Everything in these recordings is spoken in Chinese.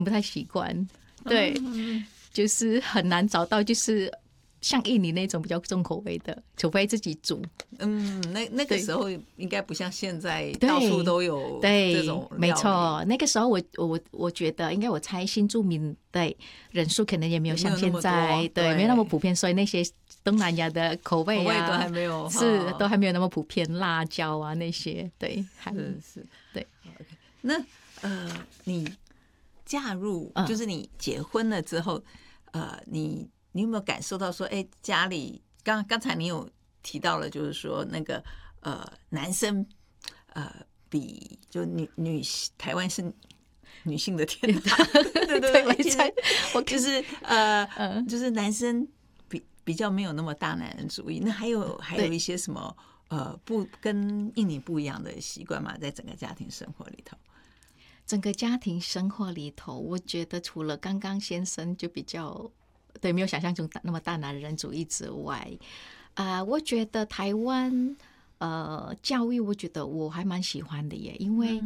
不太习惯，对，就是很难找到就是像印尼那种比较重口味的，除非自己煮。 那个时候应该不像现在到处都有这种料理。 没错，那个时候我觉得应该我猜新住民的人数可能也没有像现在对没有那么普遍，所以那些东南亚的口味啊都还没有都还没有那么普遍，辣椒啊那些对是对。 那你嫁入就是你结婚了之后，你有没有感受到说，哎，家里刚才你有提到了，就是说那个男生比就台湾是女性的天堂，对对对，我就是就是男生比较没有那么大男人主义。那还有一些什么不跟印尼不一样的习惯吗？在整个家庭生活里头？ 整个家庭生活里头，我觉得除了刚刚先生就比较对没有想象中那么大男人主义之外，我觉得台湾教育，我觉得我还蛮喜欢的耶，因为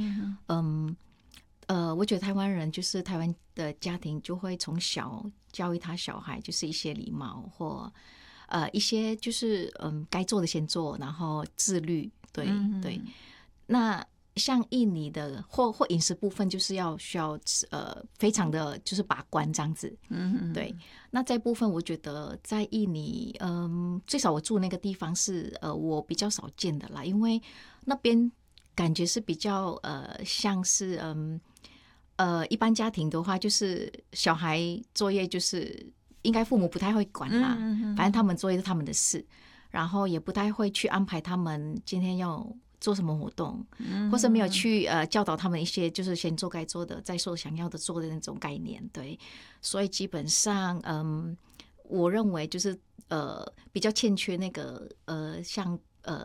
我觉得台湾人就是台湾的家庭就会从小教育他小孩，就是一些礼貌或一些就是该做的先做，然后自律，对对。那像印尼的或饮食部分，就是需要非常的就是把关这样子，对。那这部分我觉得在印尼，最少我住那个地方是我比较少见的啦，因为那边感觉是比较像是一般家庭的话，就是小孩作业就是应该父母不太会管啦，反正他们作业是他们的事，然后也不太会去安排他们今天要做什么活动，或是没有去教导他们一些就是先做该做的，再做想要的做的那种概念，对，所以基本上我认为就是比较欠缺那个像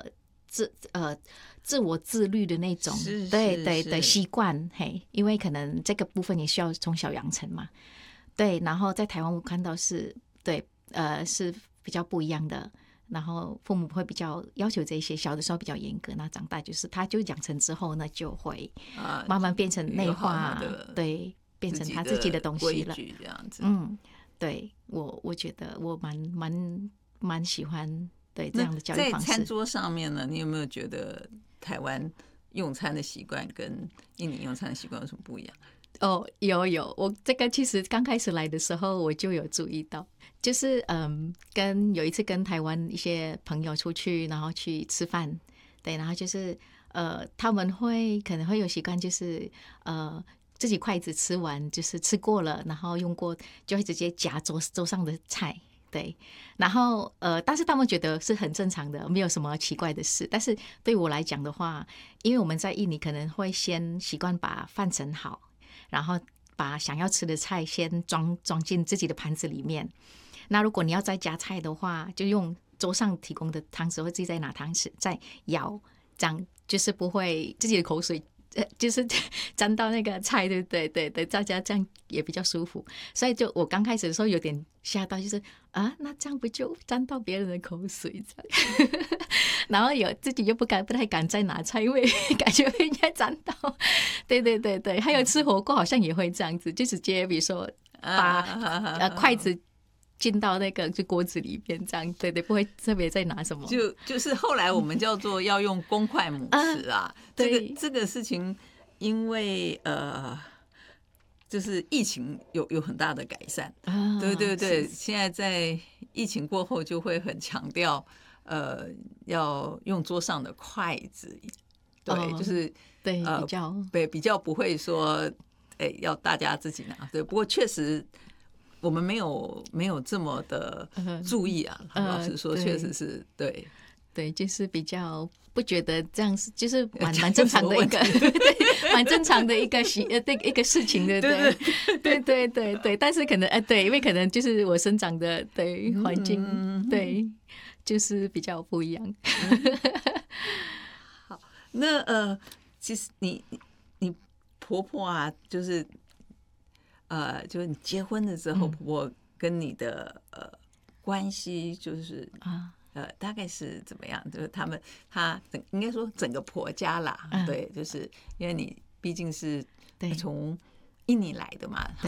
自我自律的那种，对对对习惯，嘿，因为可能这个部分也需要从小养成嘛，对，然后在台湾我看到是对是比较不一样的。然后父母会比较要求这些，小的时候比较严格，那长大就是他就养成之后呢，就会慢慢变成内化，对，变成他自己的东西了。 这样子， 对，我觉得我蛮喜欢对这样的教育方式。 在餐桌上面呢，你有没有觉得台湾用餐的习惯跟印尼用餐的习惯有什么不一样？ 有，我这个其实刚开始来的时候我就有注意到，就是有一次跟台湾一些朋友出去，然后去吃饭，对，然后就是他们可能会有习惯，就是自己筷子吃完，就是吃过了，然后用过就会直接夹桌上的菜，对，然后但是他们觉得是很正常的，没有什么奇怪的事。但是对我来讲的话，因为我们在印尼可能会先习惯把饭盛好。然后把想要吃的菜先装进自己的盘子里面。那如果你要再加菜的话，就用桌上提供的汤匙，或自己再拿汤匙再舀，这样就是不会自己的口水就是沾到那个菜，对不对？对对，大家这样也比较舒服。所以就我刚开始的时候有点吓到，就是那这样不就沾到别人的口水这样？然后自己又不太敢再拿菜，因为感觉会应该沾到。对对对对，还有吃火锅好像也会这样子，就直接比如说把筷子进到那个就锅子里面，这样对对，不会特别再拿什么。 就是后来我们叫做要用公筷母匙啊，这个事情，因为就是疫情有很大的改善，对对对，现在在疫情过后就会很强调。要用桌上的筷子，对，就是对比较不会说，要大家自己拿。对，不过确实我们没有这么的注意啊。老实说，确实是对， 对，就是比较不觉得这样是就是蛮正常的一个，对，蛮正常的一个一个事情，对不对？对对对对，但是可能对，因为可能就是我生长的对环境，对。就是比较不一样。 好，那其实你婆婆啊，就是就是你结婚了之后，婆婆跟你的关系就是大概是怎么样？就是她应该说整个婆家啦，对，就是因为你毕竟是从印尼来的嘛，